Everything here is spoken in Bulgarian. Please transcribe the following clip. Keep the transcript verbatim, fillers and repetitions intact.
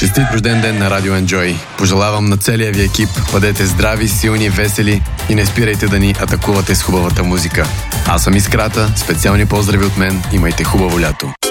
Честит рожден ден на Радио Enjoy. Пожелавам на целия ви екип, бъдете здрави, силни, весели и не спирайте да ни атакувате с хубавата музика. Аз съм Искрата, специални поздрави от мен, имайте хубаво лято.